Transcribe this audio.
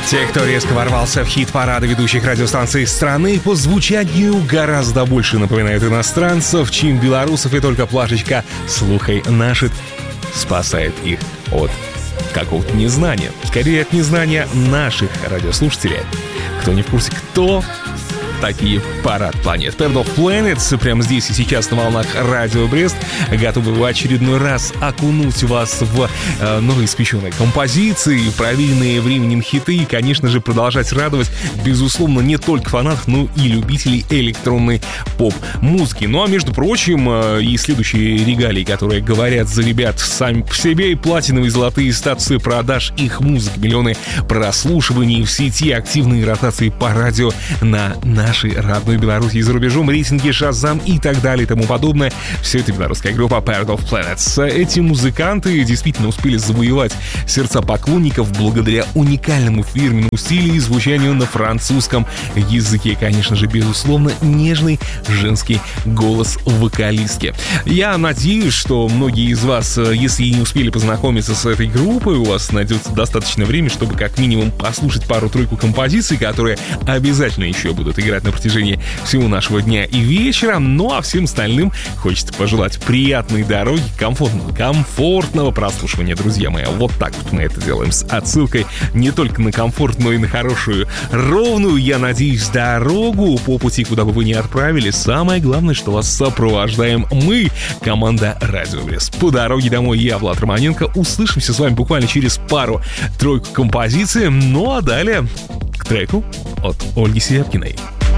Те, кто резко ворвался в хит-парады ведущих радиостанций страны, по звучанию гораздо больше напоминают иностранцев, чем белорусов, и только плашечка «Слухай наши» спасает их от какого-то незнания. Скорее, от незнания наших радиослушателей. Кто не в курсе, кто такие Парад Планет. Parade of Planets прямо здесь и сейчас на волнах Радио Брест готовы в очередной раз окунуть вас в новоиспеченные композиции, проверенные временем хиты и, конечно же, продолжать радовать, безусловно, не только фанатов, но и любителей электронной поп-музыки. Ну а, между прочим, и следующие регалии, которые говорят за ребят сами по себе, и платиновые золотые статусы продаж их музыки, миллионы прослушиваний в сети, активные ротации по радио на нашей родной Беларуси и за рубежом, рейтинги Шазам и так далее и тому подобное. Все это белорусская группа Parade of Planets. Эти музыканты действительно успели завоевать сердца поклонников благодаря уникальному фирменному стилю и звучанию на французском языке. Конечно же, безусловно, нежный женский голос вокалистки. Я надеюсь, что многие из вас, если и не успели познакомиться с этой группой, у вас найдется достаточно времени, чтобы как минимум послушать пару-тройку композиций, которые обязательно еще будут играть на протяжении всего нашего дня и вечера. Ну а всем остальным хочется пожелать приятной дороги, комфортного прослушивания, друзья мои. Вот так вот мы это делаем, с отсылкой не только на комфорт, но и на хорошую, ровную, я надеюсь, дорогу по пути, куда бы вы ни отправились. Самое главное, что вас сопровождаем мы, команда Радио Брест. По дороге домой я, Влад Романенко. Услышимся с вами буквально через пару-тройку композиций. Ну а далее к треку от Ольги Серябкиной.